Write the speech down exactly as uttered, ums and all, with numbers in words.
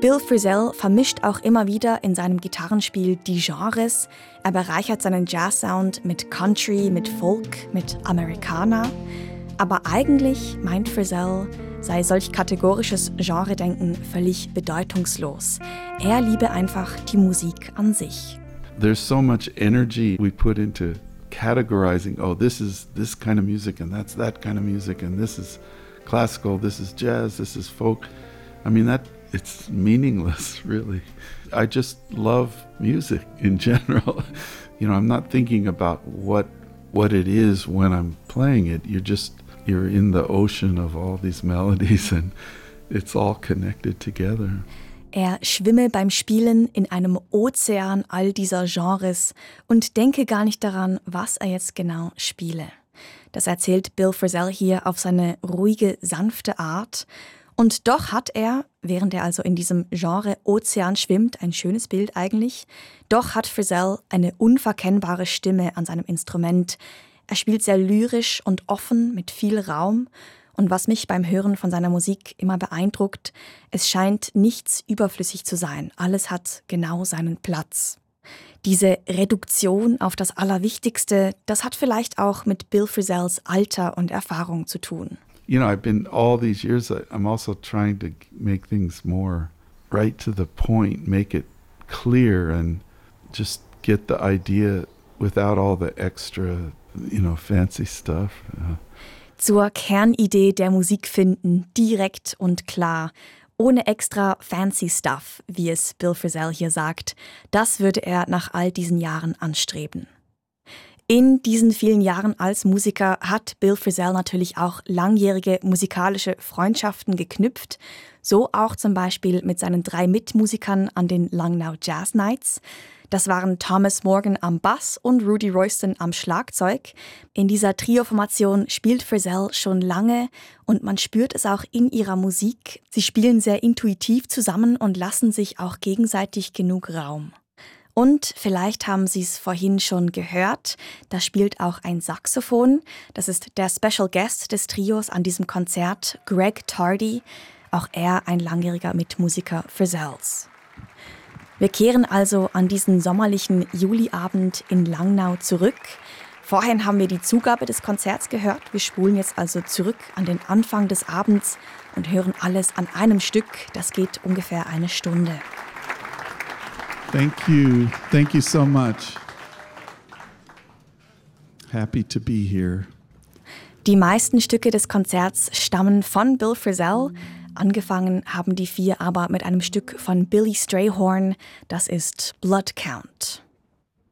Bill Frisell vermischt auch immer wieder in seinem Gitarrenspiel die Genres. Er bereichert seinen Jazz-Sound mit Country, mit Folk, mit Americana. Aber eigentlich, meint Frisell, sei solch kategorisches Genredenken völlig bedeutungslos. Er liebe einfach die Musik an sich. There's so much energy we put into categorizing, oh, this is this kind of music and that's that kind of music and this is classical, this is jazz, this is folk. I mean, that it's meaningless, really. I just love music in general. You know, I'm not thinking about what what it is when I'm playing it. You're just you're in the ocean of all these melodies and it's all connected together. Er schwimme beim Spielen in einem Ozean all dieser Genres und denke gar nicht daran, was er jetzt genau spiele. Das erzählt Bill Frisell hier auf seine ruhige, sanfte Art. Und doch hat er, während er also in diesem Genre Ozean schwimmt, ein schönes Bild eigentlich, doch hat Frisell eine unverkennbare Stimme an seinem Instrument. Er spielt sehr lyrisch und offen mit viel Raum. Und was mich beim Hören von seiner Musik immer beeindruckt, es scheint nichts überflüssig zu sein. Alles hat genau seinen Platz. Diese Reduktion auf das Allerwichtigste, das hat vielleicht auch mit Bill Frisells Alter und Erfahrung zu tun. You know, I've been all these years, I'm also trying to make things more right to the point, make it clear and just get the idea without all the extra, you know, fancy stuff. Uh, Zur Kernidee der Musik finden, direkt und klar, ohne extra fancy stuff, wie es Bill Frisell hier sagt. Das würde er nach all diesen Jahren anstreben. In diesen vielen Jahren als Musiker hat Bill Frisell natürlich auch langjährige musikalische Freundschaften geknüpft, so auch zum Beispiel mit seinen drei Mitmusikern an den Langnau Jazz Nights. Das waren Thomas Morgan am Bass und Rudy Royston am Schlagzeug. In dieser Trio-Formation spielt Frisell schon lange und man spürt es auch in ihrer Musik. Sie spielen sehr intuitiv zusammen und lassen sich auch gegenseitig genug Raum. Und vielleicht haben Sie es vorhin schon gehört, da spielt auch ein Saxophon. Das ist der Special Guest des Trios an diesem Konzert, Greg Tardy. Auch er ein langjähriger Mitmusiker Frisells. Wir kehren also an diesen sommerlichen Juliabend in Langnau zurück. Vorhin haben wir die Zugabe des Konzerts gehört. Wir spulen jetzt also zurück an den Anfang des Abends und hören alles an einem Stück. Das geht ungefähr eine Stunde. Thank you. Thank you so much. Happy to be here. Die meisten Stücke des Konzerts stammen von Bill Frisell. Angefangen haben die vier aber mit einem Stück von Billy Strayhorn, das ist Blood Count.